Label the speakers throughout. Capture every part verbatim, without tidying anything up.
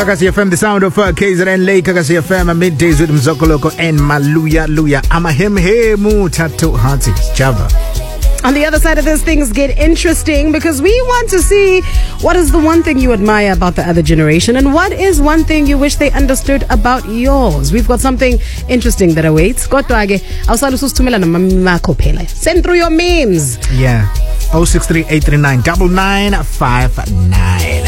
Speaker 1: Kakasi F M, the sound of uh, K Z N Lake. Kakasi F M, middays with Mzokoloko and Maluya Luya. I'm a him he mu tattoo hanti Java.
Speaker 2: On the other side of this, things get interesting because we want to see what is the one thing you admire about the other generation and what is one thing you wish they understood about yours. We've got something interesting that awaits. Kodwa-ke awusale usithumela namamako phela. Send through your memes.
Speaker 1: Yeah. oh six three eight three nine nine nine five nine.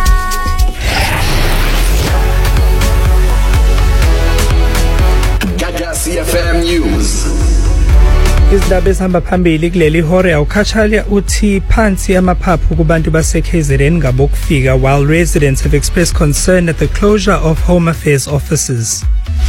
Speaker 3: C F M News.
Speaker 4: Izindaba ezihamba phambili kuleli hore awukhathalya uthi phansi amaphaphu kubantu base K Z N ngabokufika, while residents have expressed concern at the closure of Home Affairs offices.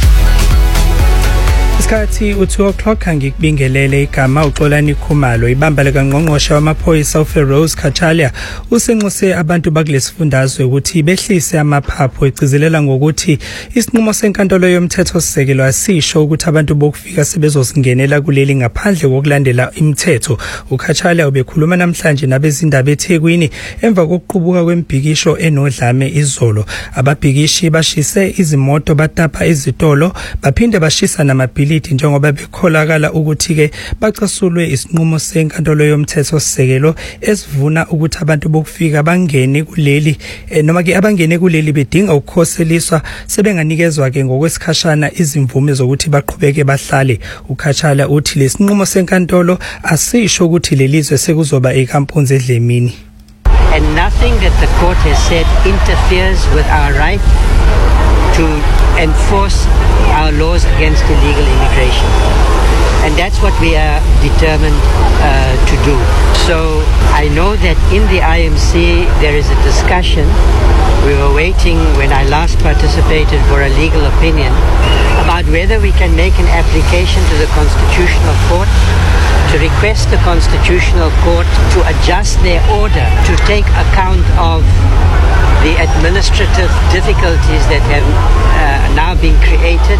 Speaker 4: Isikhathi u-two o'clock angikubingelele igama uXolani Khumalo ibamba likaNgqongqoshe wamaphoyisa uFeroz Khachalia usenxuse abantu bakulesifundazwe ukuthi behlise amaphaphu egcizelela ngokuthi isinqumo senkantolo yomthetho sisekelo asisho ukuthi abantu bokufika sebezosingenela kuleli ngaphandle kokulandela imithetho. uKhachalia ubekhuluma namhlanje nabezindaba eThekwini emva kokuqubuka kwembhikisho enodlame izolo. Ababhikishi bashise izimoto batapha izitolo baphinde bashisa namabhili njengoba bekholakala ukuthi ke bacasulwe isinqumo senkantolo yomthetho sisekelo esivuna ukuthi abantu bokufika bangene kuleli eh, noma ke abangene kuleli bedinga ukukhoseliswa sebenganikezwa ke ngokwesikhashana izimvume zokuthi baqhubeke bahlale. uKhachalia uthi lesinqumo senkantolo asisho ukuthi lelizwe sekuzoba ekampunzi edlemini.
Speaker 5: And nothing that the court has said interferes with our right to enforce our laws against illegal immigration. And that's what we are determined uh, to do. So I know that in the I M C there is a discussion. We were waiting when I last participated for a legal opinion about whether we can make an application to the Constitutional Court to request the Constitutional Court to adjust their order to take account of the administrative difficulties that have uh, now been created.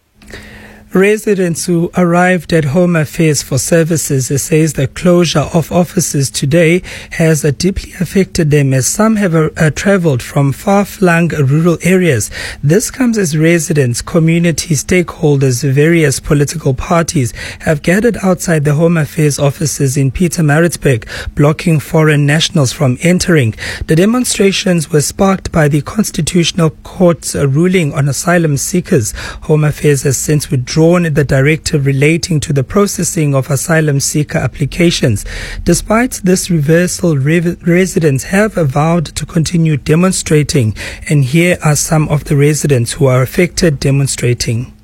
Speaker 4: Residents who arrived at Home Affairs for Services says the closure of offices today has uh, deeply affected them, as some have uh, uh, travelled from far-flung rural areas. This comes as residents, community stakeholders, various political parties have gathered outside the Home Affairs offices in Pietermaritzburg, blocking foreign nationals from entering. The demonstrations were sparked by the Constitutional Court's uh, ruling on asylum seekers. Home Affairs has since withdrawn the directive relating to the processing of asylum seeker applications. Despite this reversal, re- residents have vowed to continue demonstrating, and here are some of the residents who are affected demonstrating.